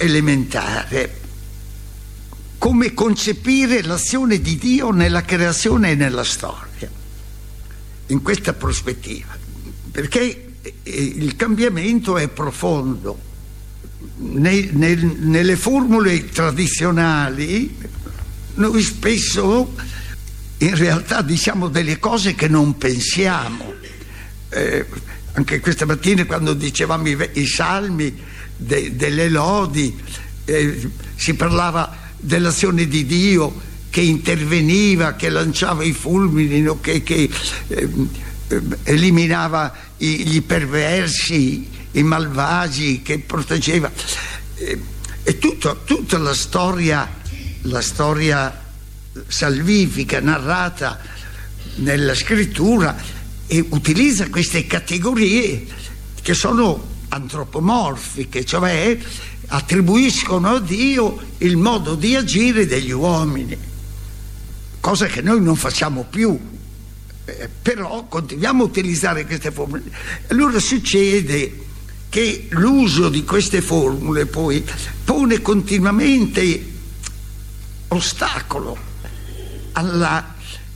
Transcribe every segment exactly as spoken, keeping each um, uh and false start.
elementare come concepire l'azione di Dio nella creazione e nella storia, in questa prospettiva, perché il cambiamento è profondo. Nei, nel, nelle formule tradizionali noi spesso in realtà diciamo delle cose che non pensiamo. Eh, anche questa mattina, quando dicevamo i, i salmi, de, delle lodi, eh, si parlava dell'azione di Dio che interveniva, che lanciava i fulmini, no? che, che eh, eliminava i, gli perversi, i malvagi, che proteggeva. Eh, e tutto, tutta la storia, la storia salvifica narrata nella scrittura, e utilizza queste categorie che sono antropomorfiche, cioè attribuiscono a Dio il modo di agire degli uomini, cosa che noi non facciamo più, eh, però continuiamo a utilizzare queste formule. Allora succede che l'uso di queste formule poi pone continuamente ostacolo alla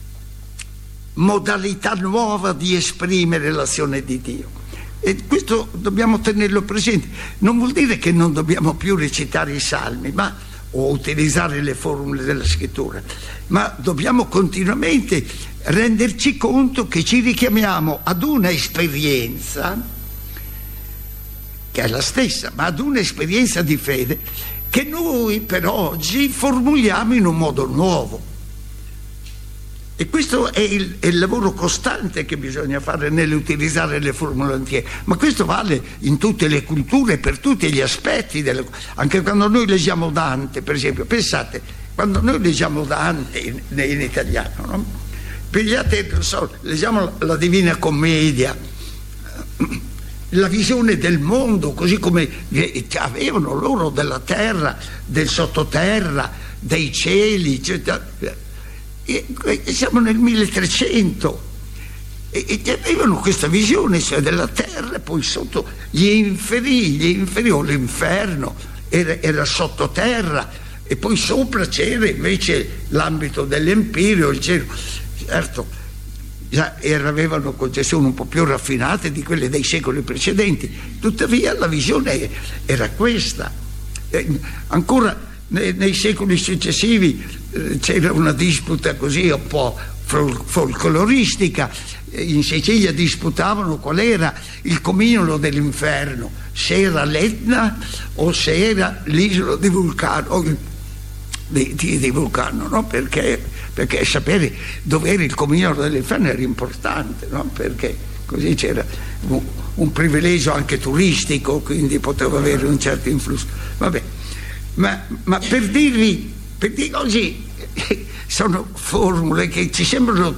modalità nuova di esprimere l'azione di Dio. E questo dobbiamo tenerlo presente. Non vuol dire che non dobbiamo più recitare i salmi, ma, o utilizzare le formule della scrittura, ma dobbiamo continuamente renderci conto che ci richiamiamo ad una esperienza che è la stessa, ma ad un'esperienza di fede che noi per oggi formuliamo in un modo nuovo. E questo è il, è il lavoro costante che bisogna fare nell'utilizzare le formule antiche, ma questo vale in tutte le culture, per tutti gli aspetti delle, anche quando noi leggiamo Dante, per esempio. Pensate, quando noi leggiamo Dante in, in italiano, no? Pigliate, non so, leggiamo la Divina Commedia, la visione del mondo così come avevano loro, della terra, del sottoterra, dei cieli, eccetera. E siamo nel milletrecento e, e avevano questa visione, cioè, della terra, poi sotto gli inferi, gli inferi o l'inferno era, era sottoterra, e poi sopra c'era invece l'ambito dell'empireo, il cielo. Certo, già era, avevano concezioni un po' più raffinate di quelle dei secoli precedenti, tuttavia la visione era questa. Eh, ancora nei, nei secoli successivi c'era una disputa così un po' folcloristica. In Sicilia disputavano qual era il comignolo dell'inferno, se era l'Etna o se era l'isola di Vulcano, di, di, di Vulcano, no? Perché, perché sapere dove era il comignolo dell'inferno era importante, no? Perché così c'era un, un privilegio anche turistico, quindi poteva avere un certo influsso. Vabbè, ma, ma per dirvi, per dirvi oggi sono formule che ci sembrano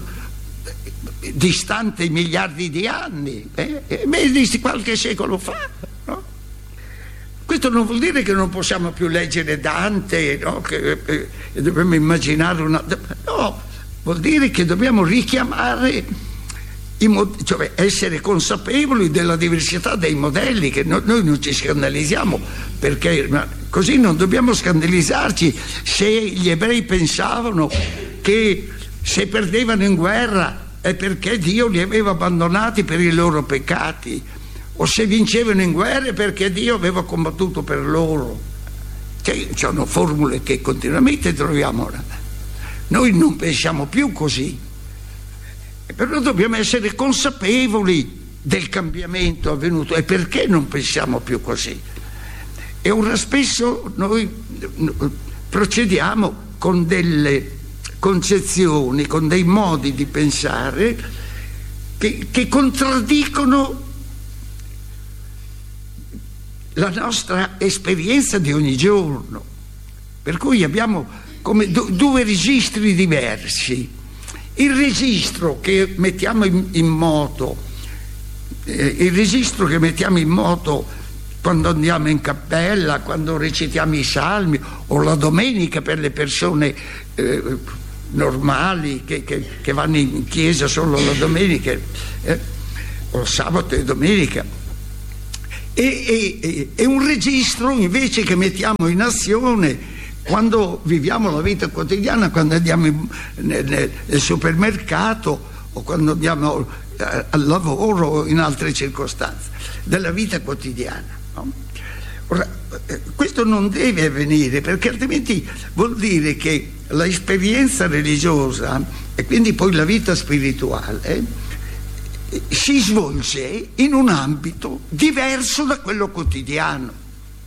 distanti miliardi di anni, eh? di qualche secolo fa, no? Questo non vuol dire che non possiamo più leggere Dante, no? Che eh, dobbiamo immaginare una... no, vuol dire che dobbiamo richiamare i mod... cioè essere consapevoli della diversità dei modelli, che no, noi non ci scandalizziamo, perché ma così non dobbiamo scandalizzarci se gli ebrei pensavano che se perdevano in guerra è perché Dio li aveva abbandonati per i loro peccati, o se vincevano in guerra è perché Dio aveva combattuto per loro. Cioè, sono formule che continuamente troviamo ora. Noi non pensiamo più così, però dobbiamo essere consapevoli del cambiamento avvenuto. E perché non pensiamo più così? E ora spesso noi procediamo con delle concezioni, con dei modi di pensare che, che contraddicono la nostra esperienza di ogni giorno, per cui abbiamo come due registri diversi. Il registro che mettiamo in, in moto, eh, il registro che mettiamo in moto quando andiamo in cappella, quando recitiamo i salmi, o la domenica per le persone eh, normali che, che, che vanno in chiesa solo la domenica, eh, o sabato e domenica. e, è un registro invece che mettiamo in azione quando viviamo la vita quotidiana, quando andiamo in, nel, nel supermercato o quando andiamo eh, al lavoro o in altre circostanze della vita quotidiana, no? Ora, eh, questo non deve avvenire, perché altrimenti vuol dire che l'esperienza religiosa e quindi poi la vita spirituale eh, si svolge in un ambito diverso da quello quotidiano.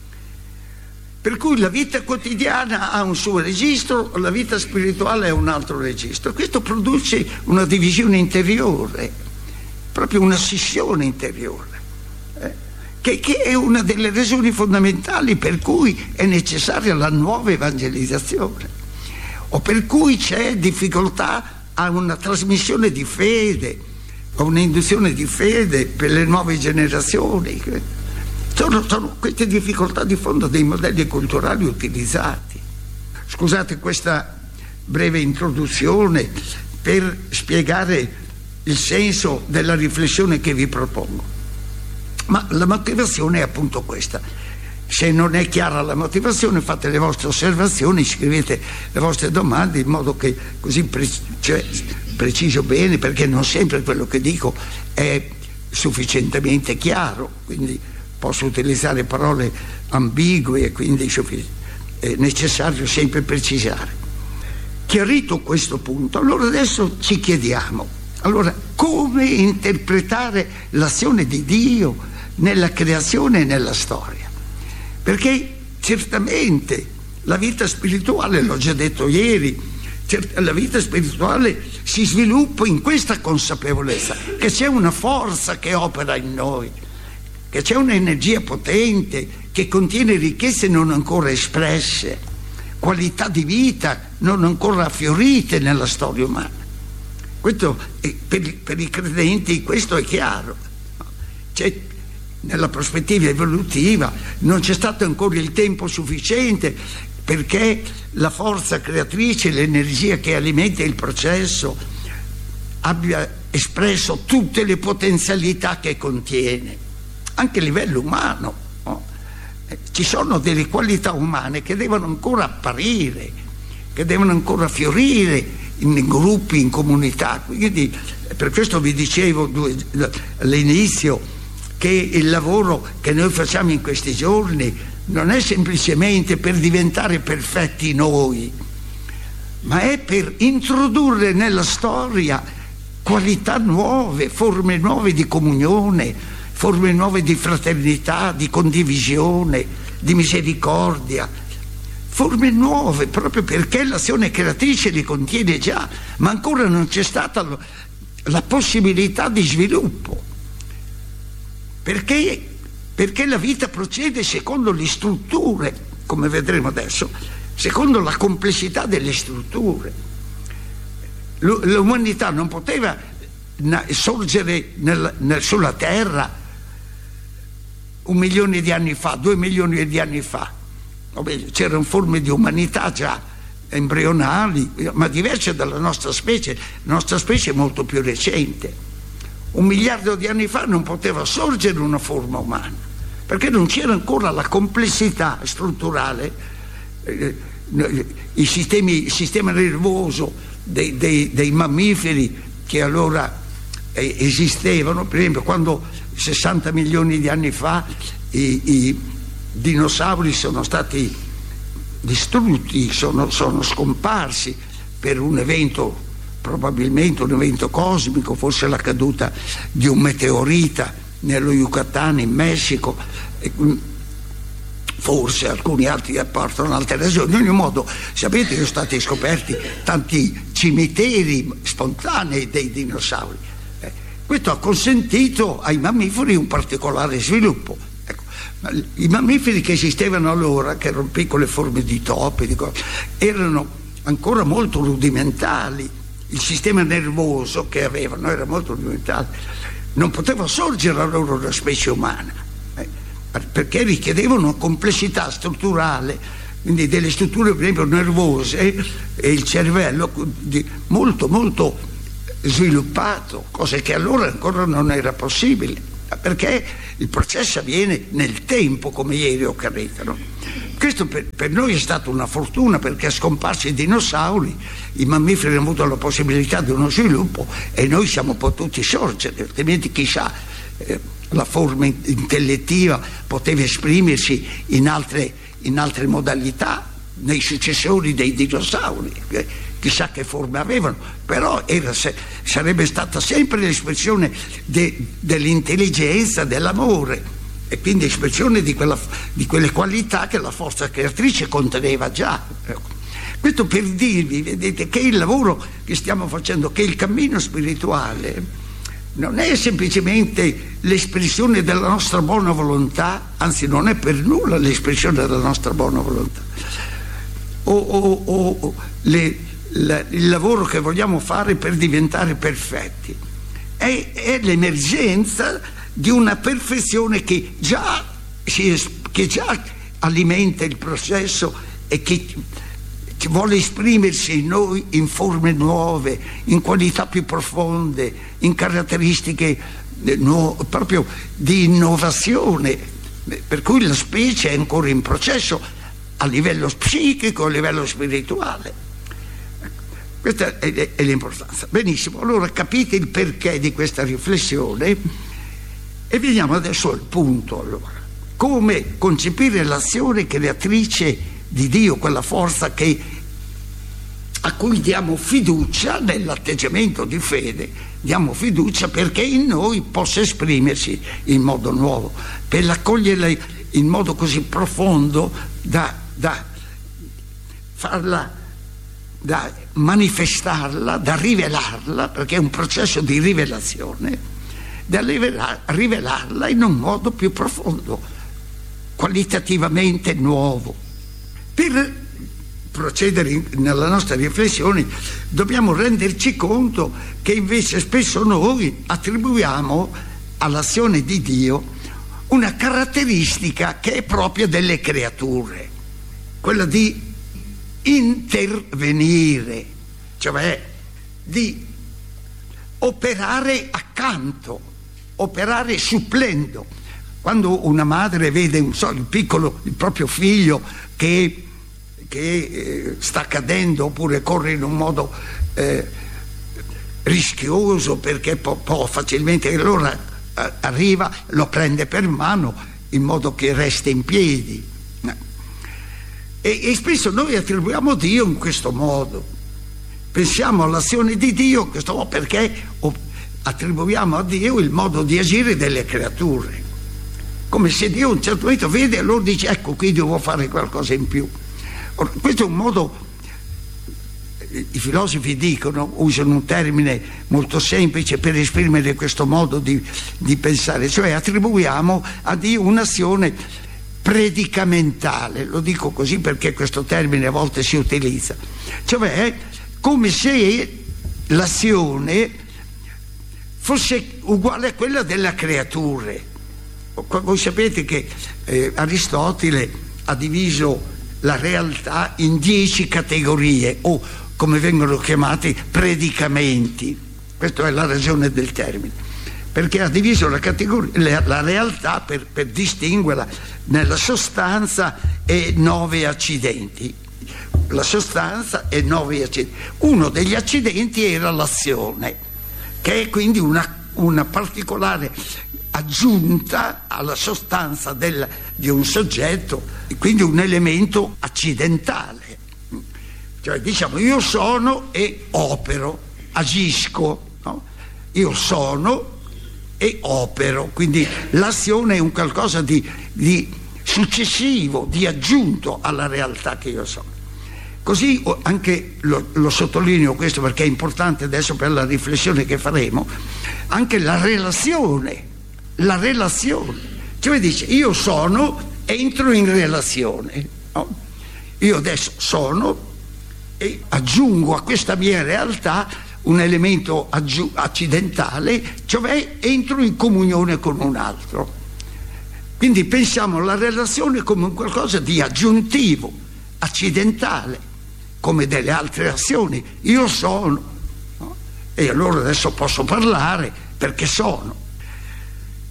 Per cui la vita quotidiana ha un suo registro, la vita spirituale ha un altro registro. Questo produce una divisione interiore, proprio una scissione interiore, eh, che, che è una delle ragioni fondamentali per cui è necessaria la nuova evangelizzazione, o per cui c'è difficoltà a una trasmissione di fede, a un'induzione di fede per le nuove generazioni. Sono, sono queste difficoltà di fondo dei modelli culturali utilizzati. Scusate questa breve introduzione per spiegare il senso della riflessione che vi propongo, ma la motivazione è appunto questa. Se non è chiara la motivazione, fate le vostre osservazioni, scrivete le vostre domande in modo che così pre- cioè, preciso bene, perché non sempre quello che dico è sufficientemente chiaro, quindi posso utilizzare parole ambigue e quindi è necessario sempre precisare. Chiarito questo punto, allora adesso ci chiediamo, allora, come interpretare l'azione di Dio nella creazione e nella storia? Perché certamente la vita spirituale, l'ho già detto ieri, la vita spirituale si sviluppa in questa consapevolezza che c'è una forza che opera in noi, che c'è un'energia potente che contiene ricchezze non ancora espresse, qualità di vita non ancora fiorite nella storia umana. Questo è, per, per i credenti questo è chiaro. C'è, nella prospettiva evolutiva non c'è stato ancora il tempo sufficiente perché la forza creatrice, l'energia che alimenta il processo abbia espresso tutte le potenzialità che contiene, anche a livello umano, no? Eh, ci sono delle qualità umane che devono ancora apparire, che devono ancora fiorire in gruppi, in comunità. Quindi per questo vi dicevo due, all'inizio che il lavoro che noi facciamo in questi giorni non è semplicemente per diventare perfetti noi, ma è per introdurre nella storia qualità nuove, forme nuove di comunione, forme nuove di fraternità, di condivisione, di misericordia, forme nuove proprio perché l'azione creatrice li contiene già, ma ancora non c'è stata la, la possibilità di sviluppo, perché, perché la vita procede secondo le strutture, come vedremo adesso, secondo la complessità delle strutture. L'umanità non poteva sorgere nel, nel, sulla Terra un milione di anni fa, due milioni di anni fa. C'erano forme di umanità già embrionali, ma diverse dalla nostra specie. La nostra specie è molto più recente. Un miliardo di anni fa non poteva sorgere una forma umana, perché non c'era ancora la complessità strutturale, eh, i sistemi, il sistema nervoso dei, dei, dei mammiferi che allora eh, esistevano. Per esempio, quando sessanta milioni di anni fa i, i dinosauri sono stati distrutti, sono, sono scomparsi per un evento, probabilmente un evento cosmico, forse la caduta di un meteorita nello Yucatan in Messico, e, forse alcuni altri apportano altre ragioni. In ogni modo, sapete che sono stati scoperti tanti cimiteri spontanei dei dinosauri. Eh, questo ha consentito ai mammiferi un particolare sviluppo. Ecco, i mammiferi che esistevano allora, che erano piccole forme di topi, di cose, erano ancora molto rudimentali. Il sistema nervoso che avevano era molto rudimentale, non poteva sorgere a loro una specie umana, eh, perché richiedevano una complessità strutturale, quindi delle strutture per esempio nervose e il cervello di, molto molto sviluppato, cosa che allora ancora non era possibile. perché il processo avviene nel tempo, come ieri ho capito, no? Questo per, per noi è stata una fortuna, perché scomparsi i dinosauri i mammiferi hanno avuto la possibilità di uno sviluppo e noi siamo potuti sorgere, altrimenti chissà, eh, la forma intellettiva poteva esprimersi in altre, in altre modalità nei successori dei dinosauri, eh, chissà che forme avevano, però era se, sarebbe stata sempre l'espressione de, dell'intelligenza, dell'amore, e quindi espressione di, quella, di quelle qualità che la forza creatrice conteneva già. Questo per dirvi, vedete, che il lavoro che stiamo facendo, che il cammino spirituale non è semplicemente l'espressione della nostra buona volontà, anzi non è per nulla l'espressione della nostra buona volontà, o, o, o le, la, il lavoro che vogliamo fare per diventare perfetti, è, è l'emergenza di una perfezione che già, si, che già alimenta il processo e che, che vuole esprimersi in noi in forme nuove, in qualità più profonde, in caratteristiche no, proprio di innovazione, per cui la specie è ancora in processo a livello psichico, a livello spirituale. Questa è, è, è l'importanza. Benissimo, allora capite il perché di questa riflessione. E veniamo adesso al punto, allora. Come concepire l'azione creatrice di Dio, quella forza che, a cui diamo fiducia nell'atteggiamento di fede, diamo fiducia perché in noi possa esprimersi in modo nuovo, per accoglierla in modo così profondo da, da farla, da manifestarla, da rivelarla, perché è un processo di rivelazione, da rivelarla in un modo più profondo, qualitativamente nuovo. Per procedere nella nostra riflessione dobbiamo renderci conto che invece spesso noi attribuiamo all'azione di Dio una caratteristica che è propria delle creature, quella di intervenire, cioè di operare accanto, operare supplendo. Quando una madre vede un so, il piccolo, il proprio figlio che, che eh, sta cadendo oppure corre in un modo eh, rischioso perché può, può facilmente, allora eh, arriva, lo prende per mano in modo che resti in piedi. E, e spesso noi attribuiamo Dio in questo modo, pensiamo all'azione di Dio questo modo, perché attribuiamo a Dio il modo di agire delle creature, come se Dio a un certo momento vede e allora dice ecco qui devo fare qualcosa in più. Ora, questo è un modo, i filosofi dicono, usano un termine molto semplice per esprimere questo modo di, di pensare, cioè attribuiamo a Dio un'azione predicamentale, lo dico così perché questo termine a volte si utilizza, cioè come se l'azione fosse uguale a quella delle creature. Voi sapete che eh, Aristotele ha diviso la realtà in dieci categorie, o come vengono chiamati predicamenti. Questa è la ragione del termine, perché ha diviso la, categoria, la realtà per, per distinguerla nella sostanza e nove accidenti. La sostanza e nove accidenti. Uno degli accidenti era l'azione, che è quindi una, una particolare aggiunta alla sostanza del, di un soggetto, quindi un elemento accidentale. Cioè diciamo io sono e opero, agisco, no? Io sono e opero, quindi l'azione è un qualcosa di, di successivo, di aggiunto alla realtà che io sono. Così anche lo, lo sottolineo questo perché è importante adesso per la riflessione che faremo, anche la relazione, la relazione, cioè dice io sono, entro in relazione, no? Io adesso sono e aggiungo a questa mia realtà un elemento accidentale, cioè entro in comunione con un altro. Quindi pensiamo alla relazione come un qualcosa di aggiuntivo, accidentale, come delle altre azioni. Io sono, no? E allora adesso posso parlare perché sono.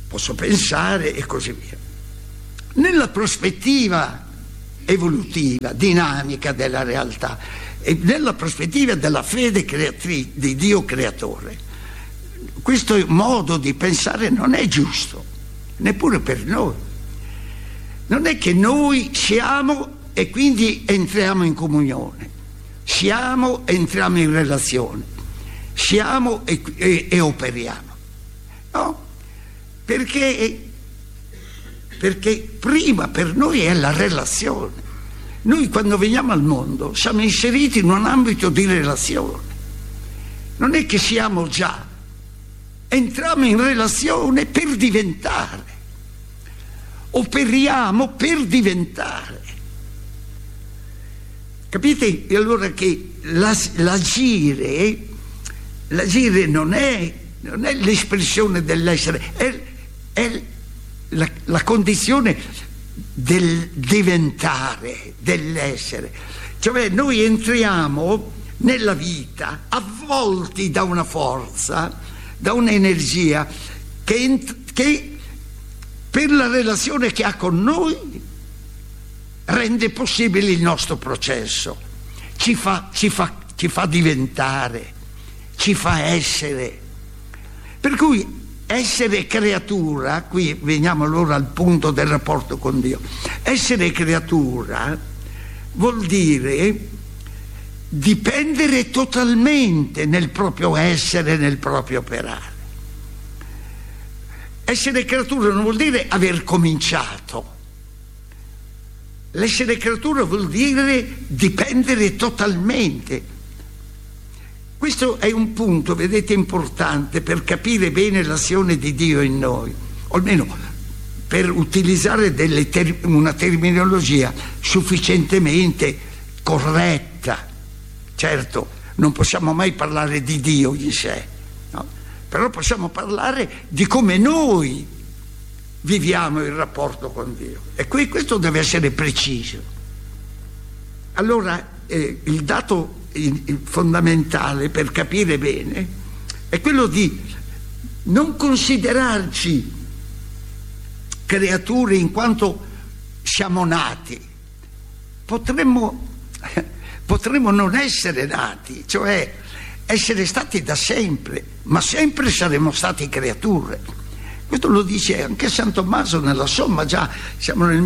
posso pensare e così via. Nella prospettiva evolutiva, dinamica della realtà e nella prospettiva della fede creatrice di Dio creatore, questo modo di pensare non è giusto, neppure per noi. Non è che noi siamo e quindi entriamo in comunione, siamo e entriamo in relazione, siamo e, e, e operiamo. No, perché, perché prima per noi è la relazione. Noi quando veniamo al mondo siamo inseriti in un ambito di relazione. Non è che siamo già, entriamo in relazione per diventare, operiamo per diventare. Capite? E allora che l'agire, l'agire non è, non è l'espressione dell'essere, è, è la, la condizione del diventare, dell'essere. Cioè noi entriamo nella vita avvolti da una forza, da un'energia che, che per la relazione che ha con noi rende possibile il nostro processo, ci fa, ci fa, ci fa diventare, ci fa essere. Per cui essere creatura, qui veniamo allora al punto del rapporto con Dio, essere creatura vuol dire dipendere totalmente nel proprio essere, nel proprio operare. Essere creatura non vuol dire aver cominciato. L'essere creatura vuol dire dipendere totalmente. Questo è un punto, vedete, importante per capire bene l'azione di Dio in noi, o almeno per utilizzare delle ter- una terminologia sufficientemente corretta. Certo, non possiamo mai parlare di Dio in sé, no? Però possiamo parlare di come noi viviamo il rapporto con Dio, e qui questo deve essere preciso. Allora eh, il dato il, il fondamentale per capire bene è quello di non considerarci creature in quanto siamo nati. Potremmo, potremmo non essere nati, cioè essere stati da sempre, ma sempre saremmo stati creature. Questo lo dice anche San Tommaso nella Somma, già siamo nel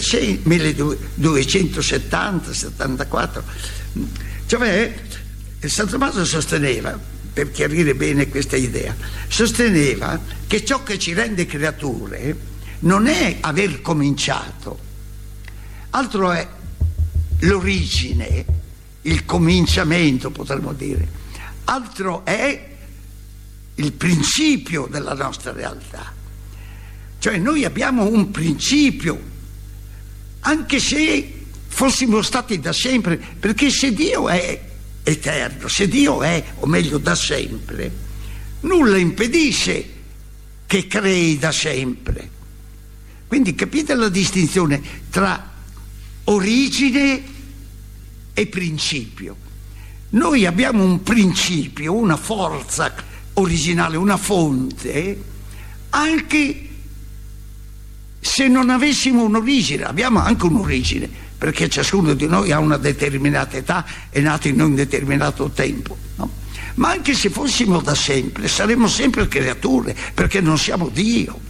milleduecentosettanta settantaquattro. Cioè San Tommaso sosteneva, per chiarire bene questa idea, sosteneva che ciò che ci rende creature non è aver cominciato, altro è l'origine, il cominciamento potremmo dire, altro è il principio della nostra realtà. Cioè noi abbiamo un principio, anche se fossimo stati da sempre, perché se Dio è eterno, se Dio è, o meglio da sempre, nulla impedisce che crei da sempre. Quindi capite la distinzione tra origine e principio. Noi abbiamo un principio, una forza originale, una fonte, anche se non avessimo un'origine. Abbiamo anche un'origine, perché ciascuno di noi ha una determinata età, è nato in un determinato tempo, no? Ma anche se fossimo da sempre, saremmo sempre creature, perché non siamo Dio.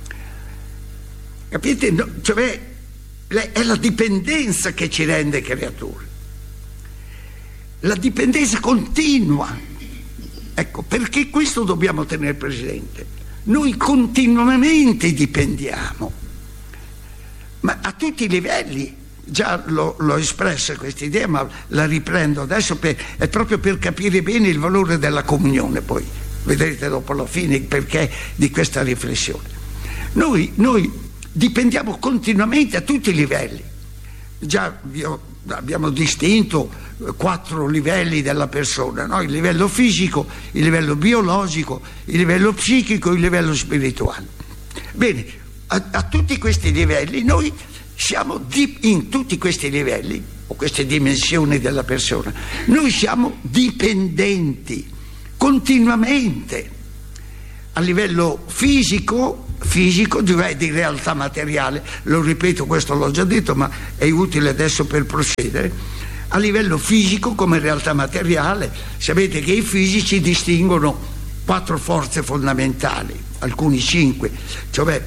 Capite? No, cioè, è la dipendenza che ci rende creature, la dipendenza continua. Ecco, perché questo dobbiamo tenere presente. Noi continuamente dipendiamo, ma a tutti i livelli. Già l'ho, l'ho espressa questa idea, ma la riprendo adesso, per, è proprio per capire bene il valore della comunione. Poi vedrete dopo la fine il perché di questa riflessione. Noi, noi dipendiamo continuamente a tutti i livelli. Già vi ho, abbiamo distinto quattro livelli della persona, no? Il livello fisico, il livello biologico, il livello psichico, il livello spirituale. Bene, a, a tutti questi livelli noi siamo di, in tutti questi livelli o queste dimensioni della persona, noi siamo dipendenti continuamente. A livello fisico fisico, cioè di realtà materiale. Lo ripeto, questo l'ho già detto, ma è utile adesso per procedere. A livello fisico come realtà materiale, sapete che i fisici distinguono quattro forze fondamentali, alcuni cinque, cioè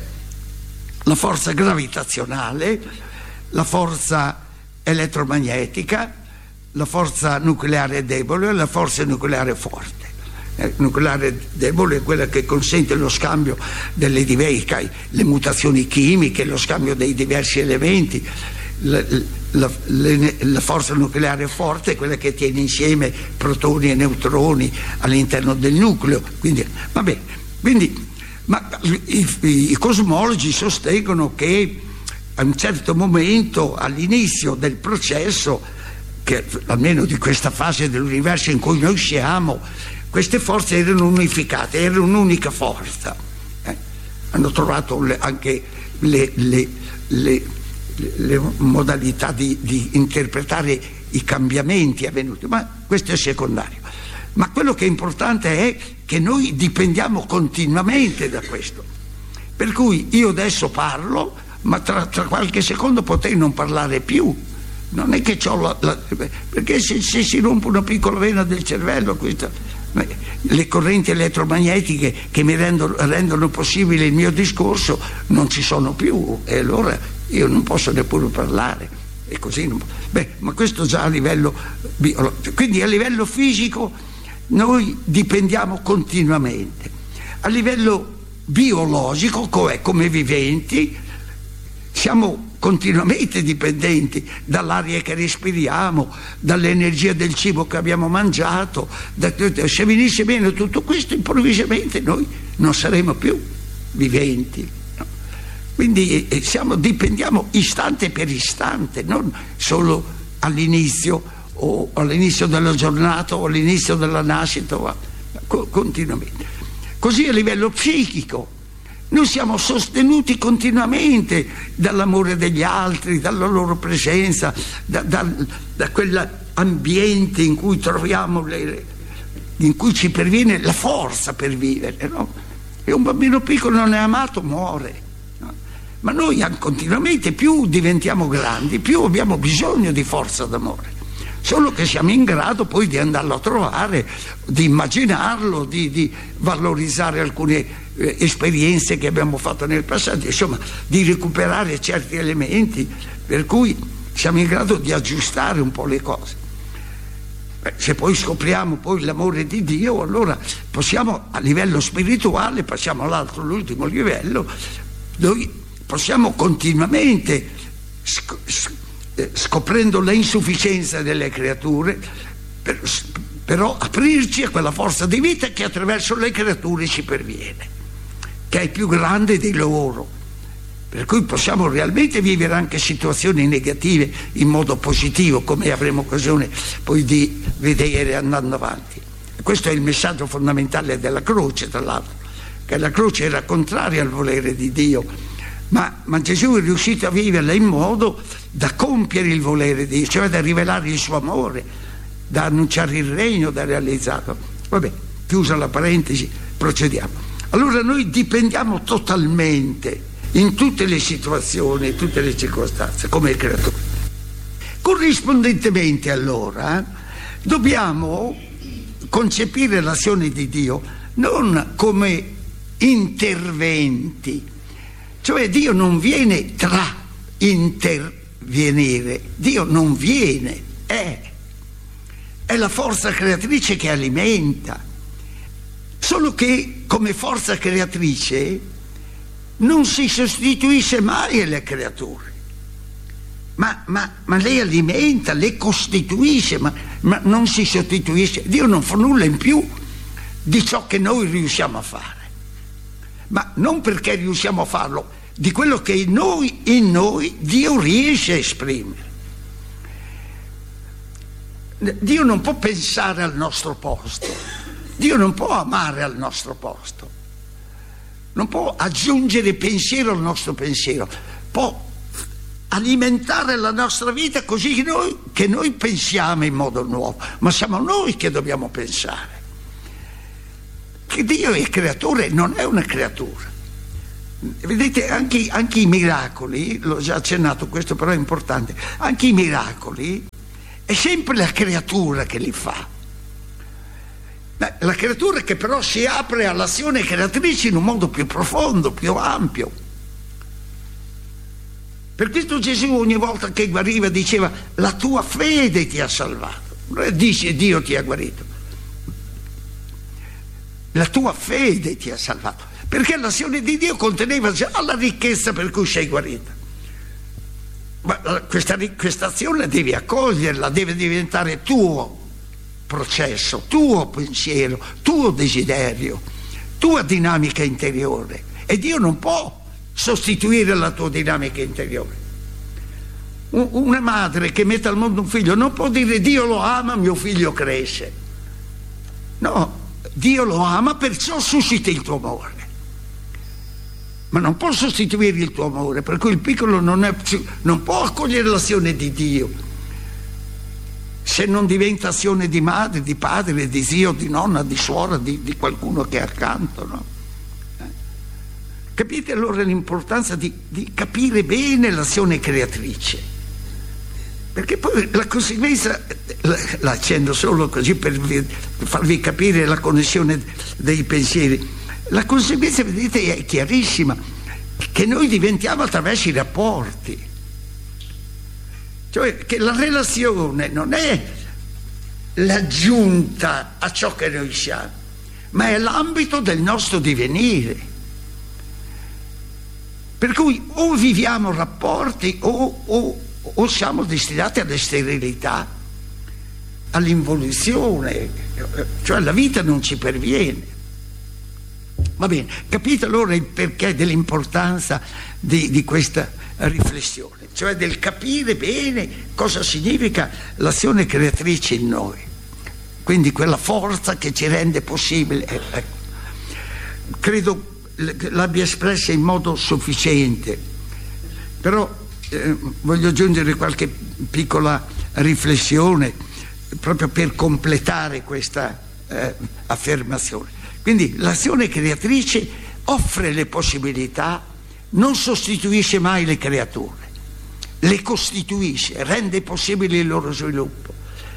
la forza gravitazionale, la forza elettromagnetica, la forza nucleare debole e la forza nucleare forte. Eh, nucleare debole è quella che consente lo scambio delle diverse, le mutazioni chimiche, lo scambio dei diversi elementi. La, la, la, la forza nucleare forte è quella che tiene insieme protoni e neutroni all'interno del nucleo. Quindi, vabbè, quindi, ma i, i cosmologi sostengono che a un certo momento, all'inizio del processo, che almeno di questa fase dell'universo in cui noi siamo, queste forze erano unificate, erano un'unica forza. Eh? Hanno trovato le, anche le, le, le, le modalità di, di interpretare i cambiamenti avvenuti, ma questo è secondario. Ma quello che è importante è che noi dipendiamo continuamente da questo. Per cui io adesso parlo, ma tra, tra qualche secondo potrei non parlare più. Non è che c'ho la, la, perché se, se si rompe una piccola vena del cervello, questa, le correnti elettromagnetiche che mi rendono, rendono possibile il mio discorso non ci sono più, e allora io non posso neppure parlare, e così non, beh, ma questo già a livello biologico. Quindi a livello fisico noi dipendiamo continuamente. A livello biologico, come viventi, siamo continuamente dipendenti dall'aria che respiriamo, dall'energia del cibo che abbiamo mangiato. Da, se venisse bene tutto questo, improvvisamente noi non saremo più viventi, no? Quindi eh, siamo, dipendiamo istante per istante, non solo all'inizio o all'inizio della giornata o all'inizio della nascita, ma co- continuamente. Così a livello psichico noi siamo sostenuti continuamente dall'amore degli altri, dalla loro presenza, da, da, da quell'ambiente in cui troviamo, le, in cui ci perviene la forza per vivere, no? E un bambino piccolo non è amato, muore, no? Ma noi continuamente, più diventiamo grandi, più abbiamo bisogno di forza d'amore. Solo che siamo in grado poi di andarlo a trovare, di immaginarlo, di, di valorizzare alcune eh, esperienze che abbiamo fatto nel passato, insomma di recuperare certi elementi, per cui siamo in grado di aggiustare un po' le cose. Beh, se poi scopriamo poi l'amore di Dio, allora possiamo, a livello spirituale, passiamo all'altro, l'ultimo livello, noi possiamo continuamente sc- sc- scoprendo l'insufficienza delle creature, per, però aprirci a quella forza di vita che attraverso le creature ci perviene, che è più grande di loro, per cui possiamo realmente vivere anche situazioni negative in modo positivo, come avremo occasione poi di vedere andando avanti. E questo è il messaggio fondamentale della croce, tra l'altro, che la croce era contraria al volere di Dio, Ma, ma Gesù è riuscito a viverla in modo da compiere il volere di Dio, cioè da rivelare il suo amore, da annunciare il regno, da realizzarlo. Vabbè, chiusa la parentesi, procediamo. Allora noi dipendiamo totalmente, in tutte le situazioni, in tutte le circostanze, come creatori. Corrispondentemente allora dobbiamo concepire l'azione di Dio non come interventi, cioè Dio non viene tra intervenire, Dio non viene, è, è la forza creatrice che alimenta, solo che come forza creatrice non si sostituisce mai alle creature, ma, ma, ma le alimenta, le costituisce, ma, ma non si sostituisce. Dio non fa nulla in più di ciò che noi riusciamo a fare, ma non perché riusciamo a farlo, di quello che in noi, in noi Dio riesce a esprimere. Dio non può pensare al nostro posto, Dio non può amare al nostro posto, non può aggiungere pensiero al nostro pensiero, può alimentare la nostra vita così che noi, che noi pensiamo in modo nuovo, ma siamo noi che dobbiamo pensare. Che Dio è creatore, non è una creatura. Vedete, anche, anche i miracoli, l'ho già accennato, questo però è importante, anche i miracoli è sempre la creatura che li fa. Beh, la creatura che però si apre all'azione creatrice in un modo più profondo, più ampio. Per questo Gesù ogni volta che guariva diceva: la tua fede ti ha salvato. Dice: Dio ti ha guarito. La tua fede ti ha salvato, perché l'azione di Dio conteneva già la ricchezza per cui sei guarita. Ma questa, questa azione devi accoglierla, deve diventare tuo processo, tuo pensiero, tuo desiderio, tua dinamica interiore, e Dio non può sostituire la tua dinamica interiore. Una madre che mette al mondo un figlio non può dire: Dio lo ama, mio figlio cresce. No, Dio lo ama, perciò suscita il tuo amore, ma non può sostituire il tuo amore, per cui il piccolo non, è, non può accogliere l'azione di Dio se non diventa azione di madre, di padre, di zio, di nonna, di suora, di, di qualcuno che è accanto, no? Eh? Capite allora l'importanza di, di capire bene l'azione creatrice, perché poi la conseguenza, la, la accendo solo così per, vi, per farvi capire la connessione dei pensieri, la conseguenza, vedete, è chiarissima, che noi diventiamo attraverso i rapporti. Cioè che la relazione non è l'aggiunta a ciò che noi siamo, ma è l'ambito del nostro divenire. Per cui o viviamo rapporti o, o, o siamo destinati alla sterilità, all'involuzione, cioè la vita non ci perviene. Va bene, capite allora il perché dell'importanza di, di questa riflessione, cioè del capire bene cosa significa l'azione creatrice in noi, quindi quella forza che ci rende possibile. Ecco. Credo l'abbia espressa in modo sufficiente, però eh, voglio aggiungere qualche piccola riflessione proprio per completare questa eh, affermazione. Quindi l'azione creatrice offre le possibilità, non sostituisce mai le creature, le costituisce, rende possibile il loro sviluppo.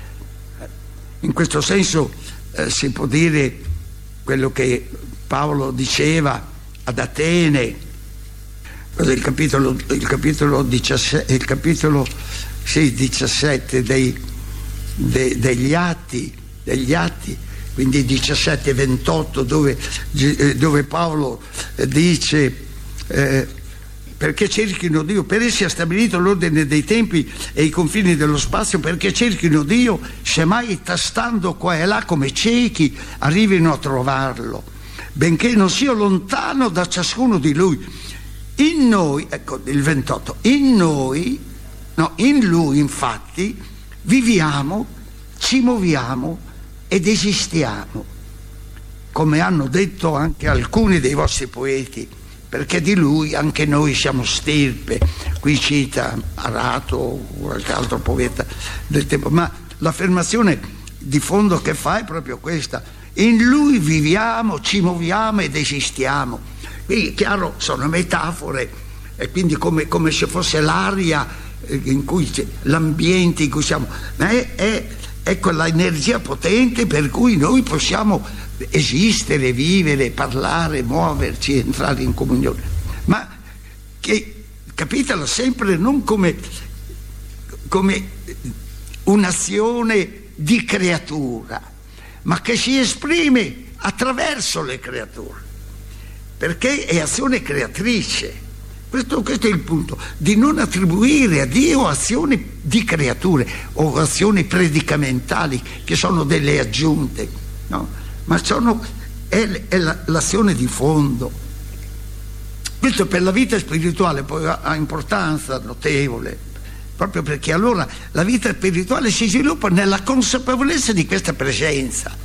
In questo senso eh, si può dire quello che Paolo diceva ad Atene, il capitolo, il capitolo diciassette, il capitolo sì, diciassette dei, de, degli atti, degli atti, quindi diciassette e ventotto, dove, dove Paolo dice eh, perché cerchino Dio, per essi ha stabilito l'ordine dei tempi e i confini dello spazio, perché cerchino Dio, semmai tastando qua e là come ciechi arrivino a trovarlo, benché non sia lontano da ciascuno di lui. In noi, ecco il ventotto, in noi, no, in lui infatti viviamo, ci muoviamo ed esistiamo, come hanno detto anche alcuni dei vostri poeti, perché di lui anche noi siamo stirpe. Qui cita Arato o qualche altro poeta del tempo, ma l'affermazione di fondo che fa è proprio questa: in lui viviamo, ci muoviamo ed esistiamo. Quindi chiaro, sono metafore, e quindi come, come se fosse l'aria in cui l'ambiente in cui siamo, ma è, è è quella energia potente per cui noi possiamo esistere, vivere, parlare, muoverci, entrare in comunione, ma che, capitela sempre non come, come un'azione di creatura, ma che si esprime attraverso le creature, perché è azione creatrice. Questo, questo è il punto, di non attribuire a Dio azioni di creature o azioni predicamentali che sono delle aggiunte, no? Ma sono, è, è la, l'azione di fondo. Questo per la vita spirituale poi ha, ha importanza notevole, proprio perché allora la vita spirituale si sviluppa nella consapevolezza di questa presenza.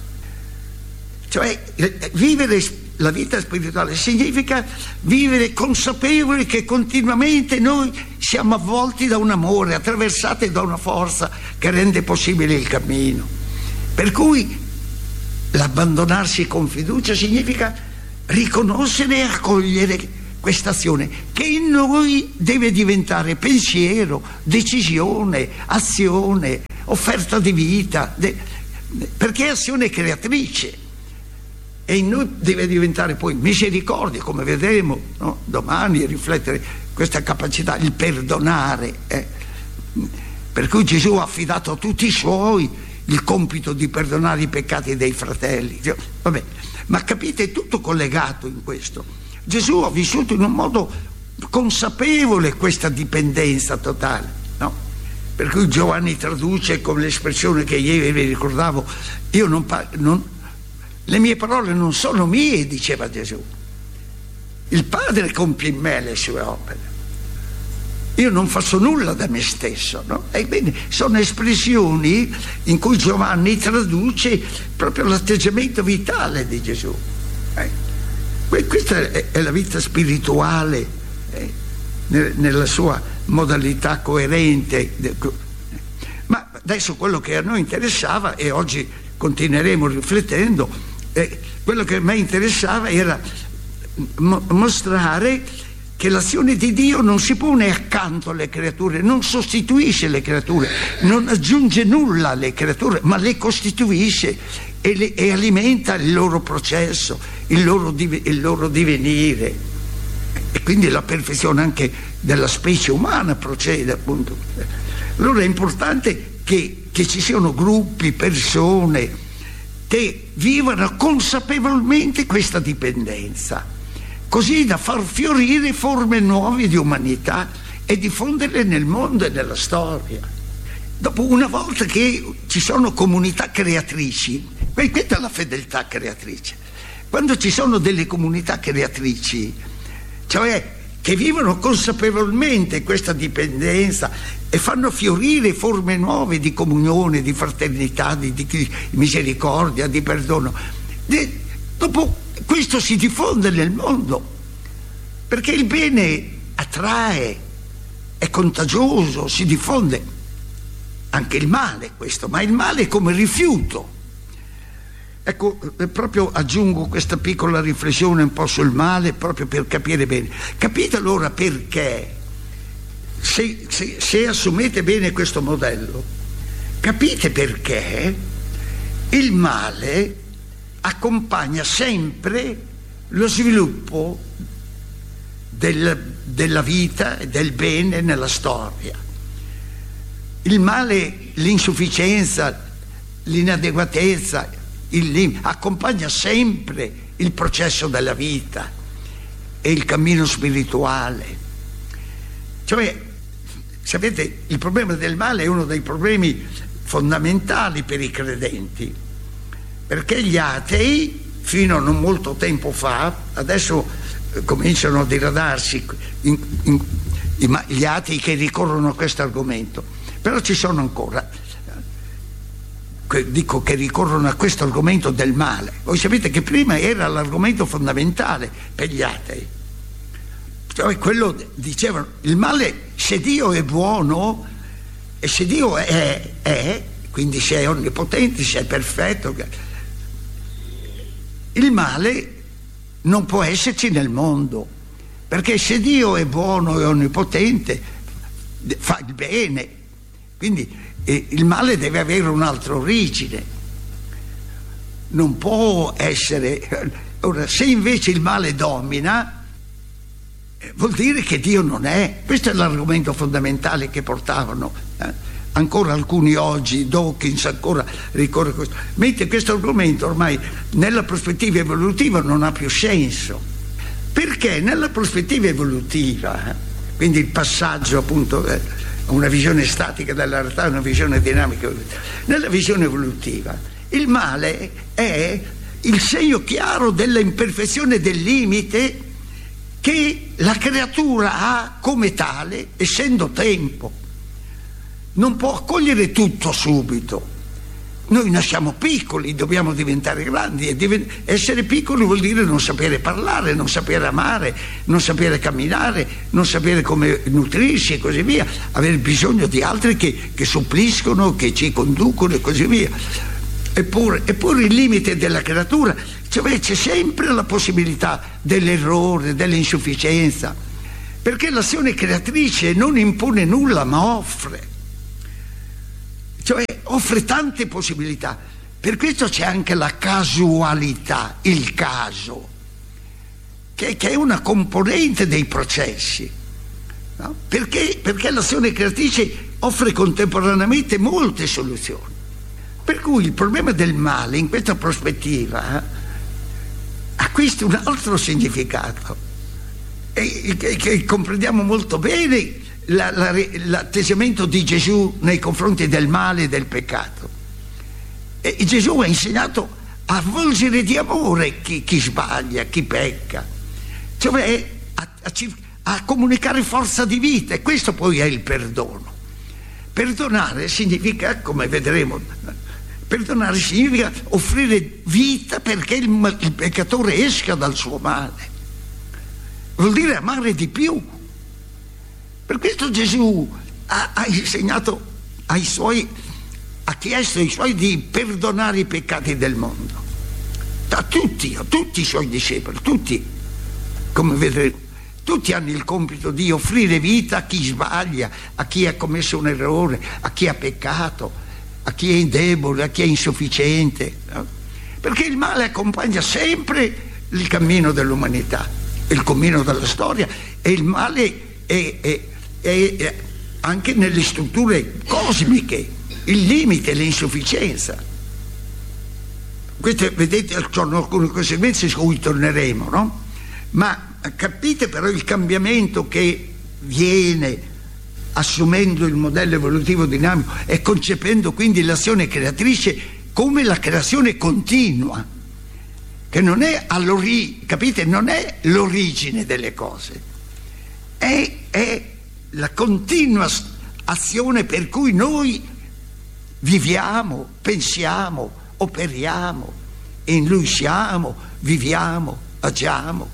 Cioè vivere la vita spirituale significa vivere consapevoli che continuamente noi siamo avvolti da un amore, attraversati da una forza che rende possibile il cammino. Per cui l'abbandonarsi con fiducia significa riconoscere e accogliere questa azione che in noi deve diventare pensiero, decisione, azione, offerta di vita, de, perché è azione creatrice, e in noi deve diventare poi misericordia, come vedremo, no? Domani, riflettere questa capacità, il perdonare, eh? Per cui Gesù ha affidato a tutti i suoi il compito di perdonare i peccati dei fratelli. Vabbè, ma capite, è tutto collegato in questo. Gesù ha vissuto in un modo consapevole questa dipendenza totale, no? Per cui Giovanni traduce con l'espressione che ieri vi ricordavo: io non, non le mie parole non sono mie, diceva Gesù, il Padre compie in me le sue opere, io non faccio nulla da me stesso, no? Ebbene, sono espressioni in cui Giovanni traduce proprio l'atteggiamento vitale di Gesù. Eh? Questa è la vita spirituale, eh, nella sua modalità coerente. Ma adesso quello che a noi interessava, e oggi continueremo riflettendo, eh, quello che a me interessava era mo- mostrare che l'azione di Dio non si pone accanto alle creature, non sostituisce le creature, non aggiunge nulla alle creature, ma le costituisce e, le, e alimenta il loro processo, il loro, il loro divenire, e quindi la perfezione anche della specie umana procede, appunto. Allora è importante che, che ci siano gruppi, persone che vivano consapevolmente questa dipendenza, così da far fiorire forme nuove di umanità e diffonderle nel mondo e nella storia. Dopo, una volta che ci sono comunità creatrici, questa è la fedeltà creatrice, quando ci sono delle comunità creatrici, cioè che vivono consapevolmente questa dipendenza e fanno fiorire forme nuove di comunione, di fraternità, di, di misericordia, di perdono, de, dopo questo si diffonde nel mondo, perché il bene attrae, è contagioso, si diffonde. Anche il male, questo, ma il male come rifiuto. Ecco, proprio aggiungo questa piccola riflessione un po' sul male, proprio per capire bene. Capite allora perché, se, se, se assumete bene questo modello, capite perché il male accompagna sempre lo sviluppo del, della vita e del bene nella storia. Il male, l'insufficienza, l'inadeguatezza, il lim- accompagna sempre il processo della vita e il cammino spirituale. Cioè, sapete, il problema del male è uno dei problemi fondamentali per i credenti, perché gli atei fino a non molto tempo fa, adesso eh, cominciano a diradarsi in, in, in, gli atei che ricorrono a questo argomento, però ci sono ancora, dico che ricorrono a questo argomento del male. Voi sapete che prima era l'argomento fondamentale per gli atei, cioè quello, dicevano, il male, se Dio è buono e se Dio è, è quindi se è onnipotente, se è perfetto, il male non può esserci nel mondo, perché se Dio è buono e onnipotente fa il bene, quindi eh, il male deve avere un'altra origine, non può essere. Ora, se invece il male domina, eh, vuol dire che Dio non è. Questo è l'argomento fondamentale che portavano, eh? Ancora alcuni oggi, Dawkins ancora ricorre a questo, mentre questo argomento ormai nella prospettiva evolutiva non ha più senso, perché nella prospettiva evolutiva, eh, quindi il passaggio appunto eh, a una visione statica della realtà a una visione dinamica, nella visione evolutiva il male è il segno chiaro della imperfezione del limite che la creatura ha come tale, essendo tempo. Non può accogliere tutto subito. Noi nasciamo piccoli, dobbiamo diventare grandi, e diven- essere piccoli vuol dire non sapere parlare, non sapere amare, non sapere camminare, non sapere come nutrirsi e così via, avere bisogno di altri che, che suppliscono, che ci conducono e così via. Eppure, eppure il limite della creatura Cioè c'è sempre la possibilità dell'errore, dell'insufficienza, perché l'azione creatrice non impone nulla ma offre, cioè offre tante possibilità. Per questo c'è anche la casualità, il caso, che, che è una componente dei processi, no? Perché, perché l'azione creatrice offre contemporaneamente molte soluzioni. Per cui il problema del male in questa prospettiva eh, acquista un altro significato, e, che, che comprendiamo molto bene la, la, l'atteggiamento di Gesù nei confronti del male e del peccato. E Gesù ha insegnato a volgere di amore chi, chi sbaglia, chi pecca, cioè a, a, a comunicare forza di vita, e questo poi è il perdono. Perdonare significa, come vedremo, perdonare significa offrire vita perché il, il peccatore esca dal suo male. Vuol dire amare di più. Per questo Gesù ha, ha insegnato ai suoi, ha chiesto ai suoi di perdonare i peccati del mondo. A tutti, a tutti i suoi discepoli, tutti, come vedremo. Tutti hanno il compito di offrire vita a chi sbaglia, a chi ha commesso un errore, a chi ha peccato, a chi è debole, a chi è insufficiente, no? Perché il male accompagna sempre il cammino dell'umanità, il cammino della storia, e il male è, è, è, è anche nelle strutture cosmiche, il limite, l'insufficienza. Queste, vedete, sono alcune conseguenze su cui torneremo, no? Ma capite però il cambiamento che viene assumendo il modello evolutivo dinamico e concependo quindi l'azione creatrice come la creazione continua, che non è all'origine, capite? Non è l'origine delle cose, è, è la continua azione per cui noi viviamo, pensiamo, operiamo, e in lui siamo, viviamo, agiamo.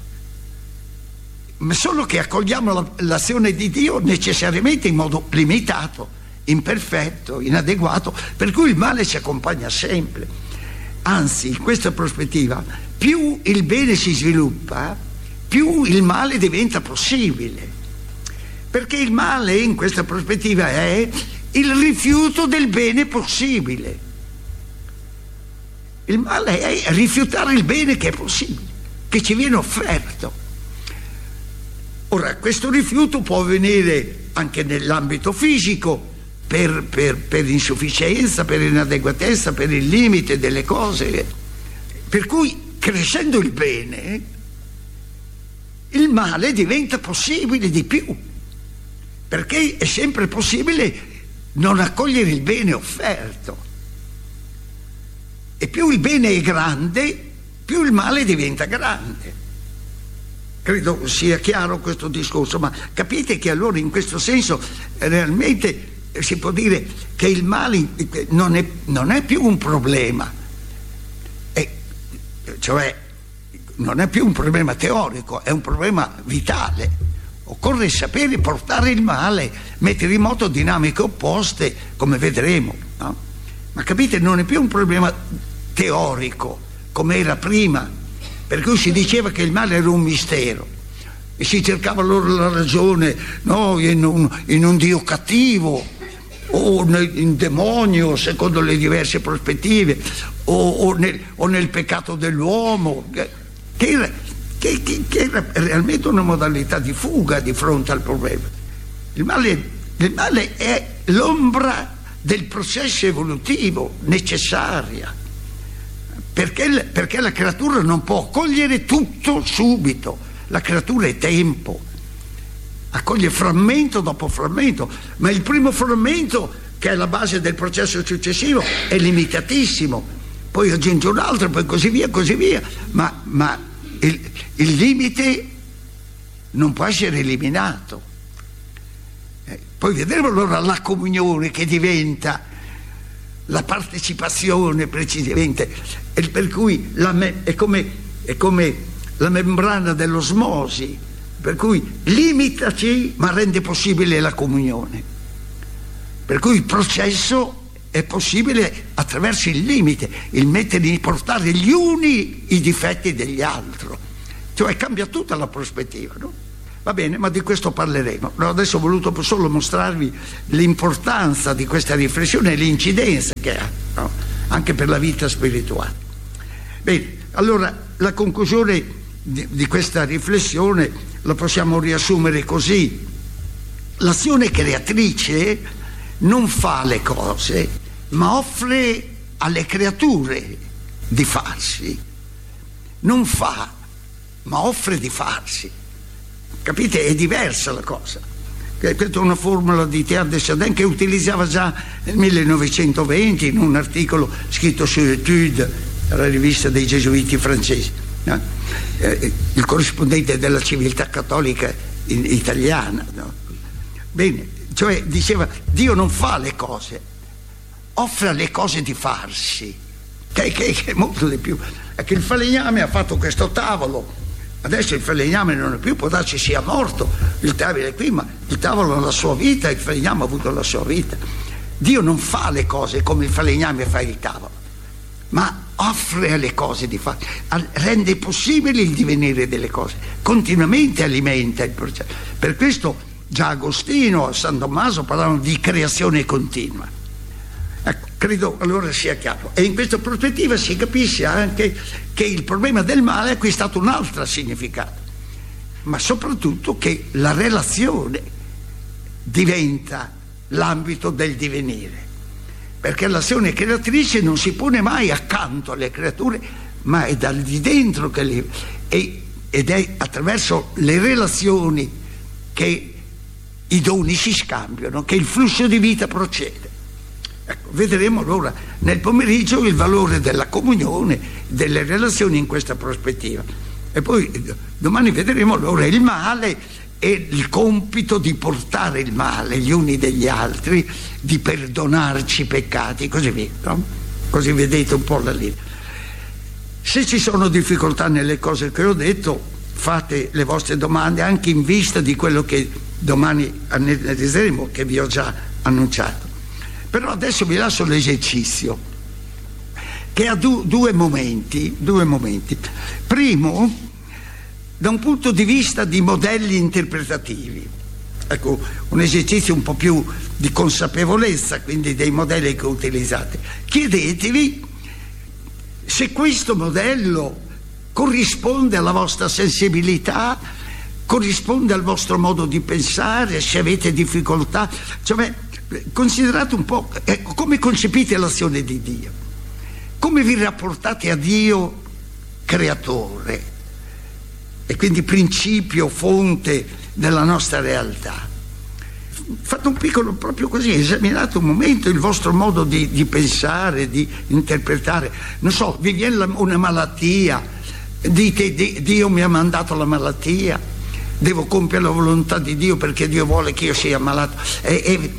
Ma solo che accogliamo l'azione di Dio necessariamente in modo limitato, imperfetto, inadeguato, per cui il male ci accompagna sempre. Anzi, in questa prospettiva, più il bene si sviluppa, più il male diventa possibile, perché il male in questa prospettiva è il rifiuto del bene possibile. Il male è rifiutare il bene che è possibile, che ci viene offerto. Ora, questo rifiuto può avvenire anche nell'ambito fisico, per, per, per insufficienza, per inadeguatezza, per il limite delle cose. Per cui, crescendo il bene, il male diventa possibile di più, perché è sempre possibile non accogliere il bene offerto. E più il bene è grande, più il male diventa grande. Credo sia chiaro questo discorso, ma capite che allora in questo senso realmente si può dire che il male non è, non è più un problema, è, cioè non è più un problema teorico, è un problema vitale. Occorre sapere portare il male, mettere in moto dinamiche opposte, come vedremo, no? Ma capite, non è più un problema teorico come era prima, per cui si diceva che il male era un mistero e si cercava allora la ragione, no, in un, in un Dio cattivo o nel, in demonio secondo le diverse prospettive, o, o, nel, o nel peccato dell'uomo, che era, che, che, che era realmente una modalità di fuga di fronte al problema. Il male, il male è l'ombra del processo evolutivo necessaria, perché, perché la creatura non può cogliere tutto subito, la creatura è tempo, accoglie frammento dopo frammento, ma il primo frammento, che è la base del processo successivo, è limitatissimo, poi aggiunge un altro, poi così via, così via, ma, ma il, il limite non può essere eliminato. Eh, poi vedremo allora la comunione che diventa la partecipazione precisamente, e per cui la me, è, come, è come la membrana dell'osmosi, per cui limitaci ma rende possibile la comunione, per cui il processo è possibile attraverso il limite, il mettere in portare gli uni i difetti degli altri, cioè cambia tutta la prospettiva, no? Va bene, ma di questo parleremo. No, adesso ho voluto solo mostrarvi l'importanza di questa riflessione e l'incidenza che ha, no? Anche per la vita spirituale. Bene, allora la conclusione di, di questa riflessione la possiamo riassumere così: l'azione creatrice non fa le cose, ma offre alle creature di farsi. Non fa, ma offre di farsi. Capite? È diversa la cosa. Questa è una formula di Teilhard de Chardin che utilizzava già nel millenovecentoventi in un articolo scritto su Etudes, la rivista dei gesuiti francesi, no? eh, il corrispondente della civiltà cattolica in, italiana, no? Bene, cioè diceva: Dio non fa le cose, offre alle cose di farsi, che, che, che è molto di più. È che il falegname ha fatto questo tavolo, adesso il falegname non è più, può darci sia morto, il tavolo è qui, ma il tavolo ha la sua vita, il falegname ha avuto la sua vita. Dio non fa le cose come il falegname fa il tavolo, ma offre alle cose di fare, rende possibile il divenire delle cose, continuamente alimenta il processo. Per questo già Agostino, San Tommaso parlavano di creazione continua. Ecco, credo allora sia chiaro. E in questa prospettiva si capisce anche che il problema del male ha acquistato un altro significato, ma soprattutto che la relazione diventa l'ambito del divenire, perché l'azione creatrice non si pone mai accanto alle creature, ma è dal di dentro che le, è, ed è attraverso le relazioni che i doni si scambiano, che il flusso di vita procede. Ecco, vedremo allora nel pomeriggio il valore della comunione, delle relazioni in questa prospettiva, e poi domani vedremo allora il male e il compito di portare il male gli uni degli altri, di perdonarci i peccati, così via, no? Così vedete un po' la linea. Se ci sono difficoltà nelle cose che ho detto, fate le vostre domande anche in vista di quello che domani analizzeremo, che vi ho già annunciato. Però adesso vi lascio l'esercizio, che ha du- due momenti, due momenti. Primo, da un punto di vista di modelli interpretativi. Ecco, un esercizio un po' più di consapevolezza, quindi dei modelli che utilizzate. Chiedetevi se questo modello corrisponde alla vostra sensibilità, corrisponde al vostro modo di pensare, se avete difficoltà. Cioè, considerate un po', ecco, come concepite l'azione di Dio, come vi rapportate a Dio creatore e quindi principio, fonte della nostra realtà. Fate un piccolo, proprio così, esaminate un momento il vostro modo di, di pensare, di interpretare. Non so, vi viene la, una malattia, dite: di, Dio mi ha mandato la malattia, devo compiere la volontà di Dio perché Dio vuole che io sia malato. E, e,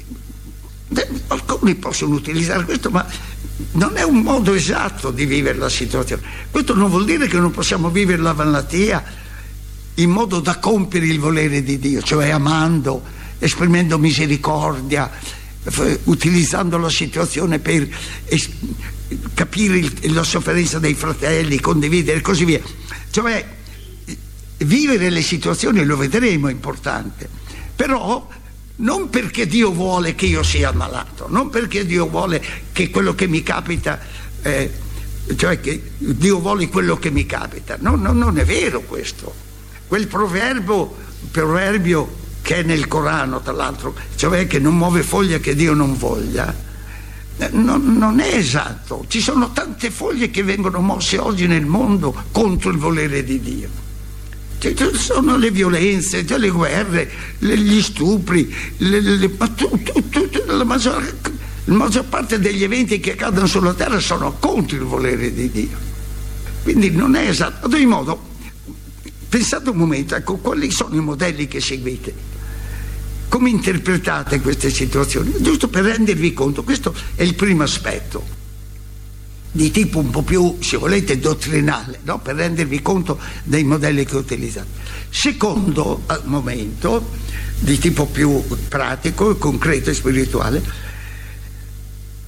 alcuni possono utilizzare questo, ma non è un modo esatto di vivere la situazione. Questo non vuol dire che non possiamo vivere la malattia in modo da compiere il volere di Dio, cioè amando, esprimendo misericordia, utilizzando la situazione per es- capire il, la sofferenza dei fratelli, condividere e così via. Cioè, vivere le situazioni, lo vedremo, è importante, però non perché Dio vuole che io sia malato, non perché Dio vuole che quello che mi capita, eh, cioè che Dio vuole quello che mi capita. No, no, non è vero questo. Quel proverbio, proverbio che è nel Corano, tra l'altro, cioè che non muove foglia che Dio non voglia, non, non è esatto. Ci sono tante foglie che vengono mosse oggi nel mondo contro il volere di Dio. Ci sono le violenze, le guerre, le, gli stupri, le, le, ma tu, tu, tu, la, maggior, la maggior parte degli eventi che accadono sulla terra sono contro il volere di Dio. Quindi non è esatto. Ad ogni modo, pensate un momento, ecco, quali sono i modelli che seguite? Come interpretate queste situazioni? Giusto per rendervi conto, questo è il primo aspetto, di tipo un po' più, se volete, dottrinale, no? Per rendervi conto dei modelli che utilizzate. Secondo momento, di tipo più pratico, concreto e spirituale,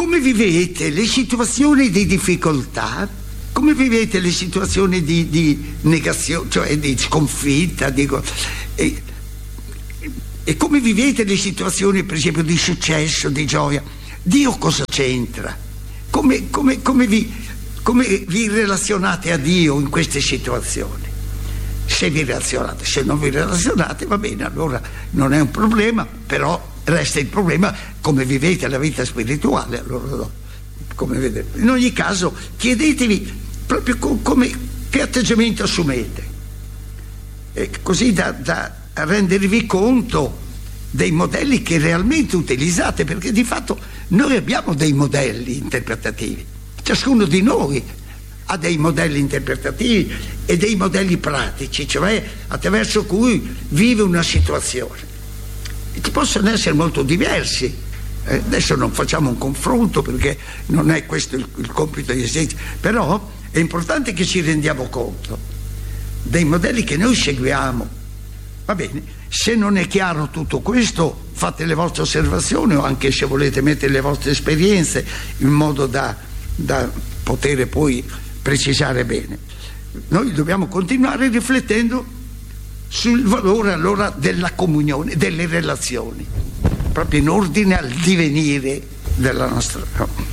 come vivete le situazioni di difficoltà? Come vivete le situazioni di, di negazione, cioè di sconfitta? Di, e, e come vivete le situazioni, per esempio, di successo, di gioia? Dio cosa c'entra? Come, come, come, vi, come vi relazionate a Dio in queste situazioni? Se vi relazionate, se non vi relazionate va bene, allora non è un problema, però resta il problema come vivete la vita spirituale. Allora no, come vedete. In ogni caso chiedetevi proprio co come, che atteggiamento assumete, e così da, da rendervi conto dei modelli che realmente utilizzate, perché di fatto noi abbiamo dei modelli interpretativi, ciascuno di noi ha dei modelli interpretativi e dei modelli pratici, cioè attraverso cui vive una situazione, e ci possono essere molto diversi. Eh, adesso non facciamo un confronto perché non è questo il, il compito di esempio, però è importante che ci rendiamo conto dei modelli che noi seguiamo. Va bene, se non è chiaro tutto questo, fate le vostre osservazioni, o anche se volete mettere le vostre esperienze in modo da, da poter poi precisare bene. Noi dobbiamo continuare riflettendo sul valore allora della comunione, delle relazioni, proprio in ordine al divenire della nostra...